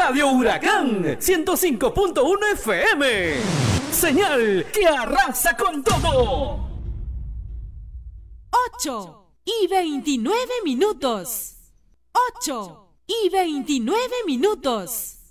Radio Huracán 105.1 FM. Señal que arrasa con todo. 8:29. 8:29.